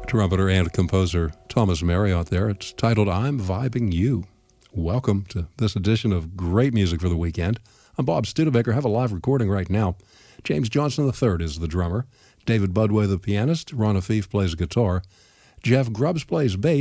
trumpeter and composer Thomas Marriott there. It's titled I'm Vibing You. Welcome to this edition of Great Music for the Weekend. I'm Bob Studebaker. I have a live recording right now. James Johnson III is the drummer. David Budway, the pianist. Ron Afif plays guitar. Jeff Grubbs plays bass.